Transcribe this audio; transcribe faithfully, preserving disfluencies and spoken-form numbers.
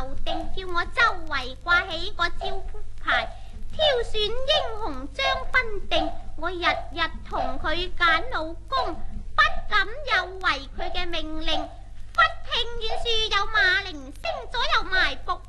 頭定，叫我周圍掛起個招呼牌，挑選英雄將分定。我日日同佢揀老公，不敢有違佢嘅命令。忽聽遠處有馬鈴聲，左右埋伏